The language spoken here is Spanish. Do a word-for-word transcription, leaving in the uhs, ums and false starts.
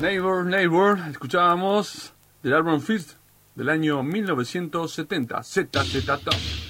Neighbor, Neighbor, escuchábamos del álbum Fist del año mil novecientos setenta, Z Z Top.